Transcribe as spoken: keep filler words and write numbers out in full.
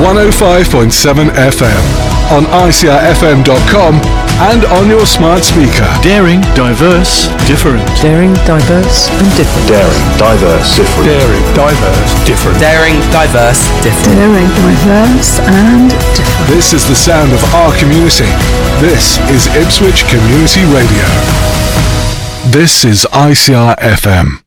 one oh five point seven F M, on I C R F M dot com, and on your smart speaker. Daring, diverse, different. Daring, diverse and different. Daring, diverse, different. Daring, diverse, different. Daring, diverse, different. Daring, diverse and different. This is the sound of our community. This is Ipswich Community Radio. This is I C R F M.